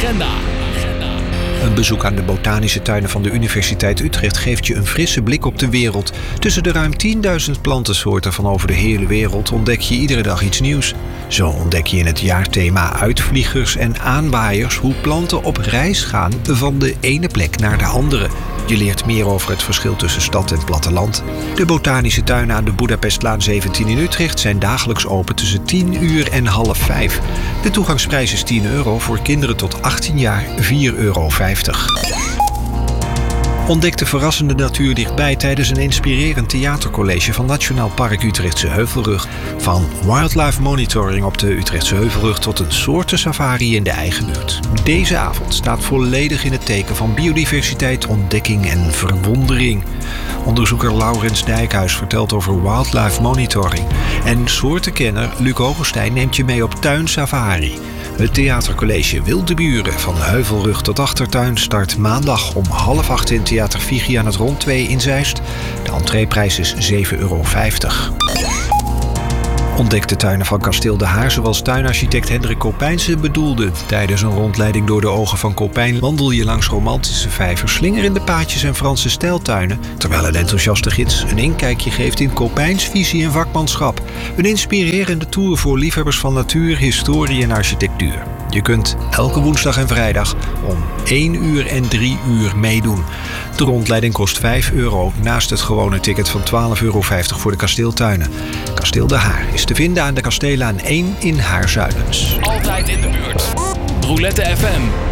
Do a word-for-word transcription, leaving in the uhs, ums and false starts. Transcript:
Agenda. Een bezoek aan de botanische tuinen van de Universiteit Utrecht geeft je een frisse blik op de wereld. Tussen de ruim tienduizend plantensoorten van over de hele wereld ontdek je iedere dag iets nieuws. Zo ontdek je in het jaarthema Uitvliegers en Aanwaaiers hoe planten op reis gaan van de ene plek naar de andere. Je leert meer over het verschil tussen stad en platteland. De botanische tuinen aan de Boedapestlaan zeventien in Utrecht zijn dagelijks open tussen tien uur en half vijf. De toegangsprijs is tien euro, voor kinderen tot achttien jaar vier euro vijftig. Ontdek de verrassende natuur dichtbij tijdens een inspirerend theatercollege van Nationaal Park Utrechtse Heuvelrug. Van wildlife monitoring op de Utrechtse Heuvelrug tot een soortensafari in de eigen buurt. Deze avond staat volledig in het teken van biodiversiteit, ontdekking en verwondering. Onderzoeker Laurens Dijkhuis vertelt over wildlife monitoring. En soortenkenner Luc Hogenstein neemt je mee op tuinsafari. Het theatercollege Wilde Buren van Heuvelrug tot Achtertuin start maandag om half acht in Theater Vigie aan het Rond twee in Zeist. De entreeprijs is zeven euro vijftig. Ontdek de tuinen van Kasteel De Haar zoals tuinarchitect Hendrik Kopijnse bedoelde. Tijdens een rondleiding door de ogen van Kopijn wandel je langs romantische vijvers, slingerende paadjes en Franse stijltuinen, terwijl een enthousiaste gids een inkijkje geeft in Kopijns visie en vakmanschap. Een inspirerende tour voor liefhebbers van natuur, historie en architectuur. Je kunt elke woensdag en vrijdag om één uur en drie uur meedoen. De rondleiding kost vijf euro naast het gewone ticket van twaalf euro vijftig voor de kasteeltuinen. Kasteel De Haar is te vinden aan de Kasteellaan één in Haarzuilens. Altijd in de buurt. Roulette F M.